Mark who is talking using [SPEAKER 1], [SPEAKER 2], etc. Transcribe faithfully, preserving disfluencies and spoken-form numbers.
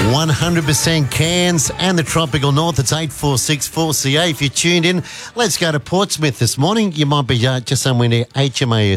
[SPEAKER 1] one hundred percent Cairns and the tropical north. It's eight four six four C A. If you're tuned in, let's go to Portsmouth this morning. You might be uh, just somewhere near H M A S.